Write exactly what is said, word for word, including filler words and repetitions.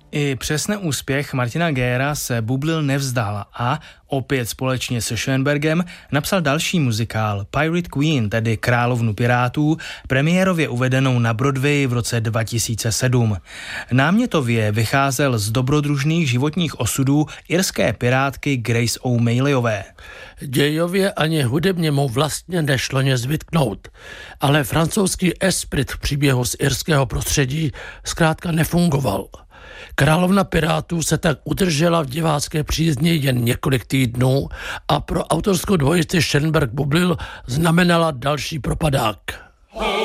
I přes neúspěch Martina Gera se Bublil nevzdal a opět společně se Schoenbergem napsal další muzikál Pirate Queen, tedy Královnu pirátů, premiérově uvedenou na Broadway v roce dva tisíce sedm. Námětově vycházel z dobrodružných životních osudů irské pirátky Grace O'Malleyové. Dějově ani hudebně mu vlastně nešlo nic vytknout, ale francouzský esprit v příběhu z irského prostředí zkrátka nefungoval. Královna pirátů se tak udržela v divácké přízni jen několik týdnů a pro autorskou dvojici Schoenberg-Bublil znamenala další propadák.